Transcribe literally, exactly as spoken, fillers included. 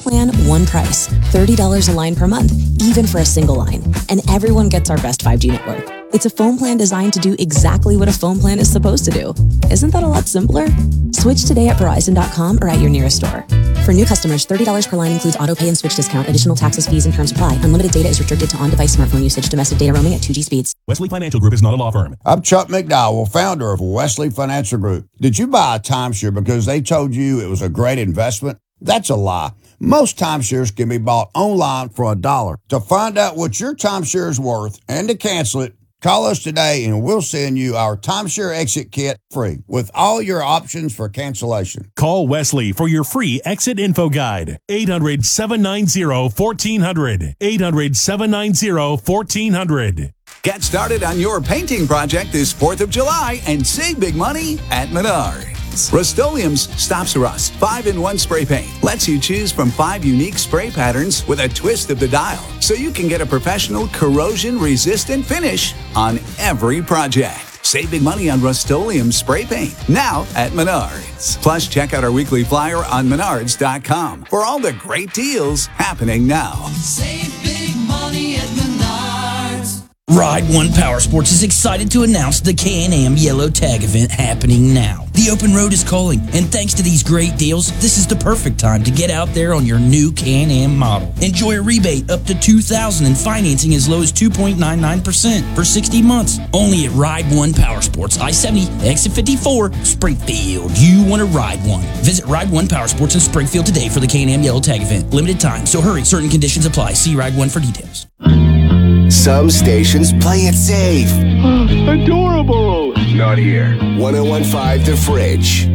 plan, one price. thirty dollars a line per month, even for a single line. And everyone gets our best five G network. It's a phone plan designed to do exactly what a phone plan is supposed to do. Isn't that a lot simpler? Switch today at Verizon dot com or at your nearest store. For new customers, thirty dollars per line includes auto pay and switch discount. Additional taxes, fees, and terms apply. Unlimited data is restricted to on-device smartphone usage. Domestic data roaming at two G speeds. Wesley Financial Group is not a law firm. I'm Chuck McDowell, founder of Wesley Financial Group. Did you buy a timeshare because they told you it was a great investment? That's a lie. Most timeshares can be bought online for a dollar. To find out what your timeshare is worth and to cancel it, call us today and we'll send you our timeshare exit kit free with all your options for cancellation. Call Wesley for your free exit info guide. eight hundred, seven nine zero, one four zero zero. eight hundred, seven nine zero, one four zero zero. Get started on your painting project this fourth of July and save big money at Menards. Rust-Oleum's Stops Rust five in one spray paint lets you choose from five unique spray patterns with a twist of the dial, so you can get a professional corrosion-resistant finish on every project. Save big money on Rust-Oleum spray paint now at Menards. Plus, check out our weekly flyer on menards dot com for all the great deals happening now. Save big money at Menards. Ride One Power Sports is excited to announce the Can-Am Yellow Tag event happening now. The open road is calling, and thanks to these great deals, this is the perfect time to get out there on your new Can-Am model. Enjoy a rebate up to two thousand dollars and financing as low as two point nine nine percent for sixty months. Only at Ride One Power Sports, I seventy, exit fifty-four, Springfield. You want to ride one. Visit Ride One Power Sports in Springfield today for the Can-Am Yellow Tag event. Limited time, so hurry. Certain conditions apply. See Ride One for details. Some stations play it safe. Adorable. Not here. one oh one point five The Fridge.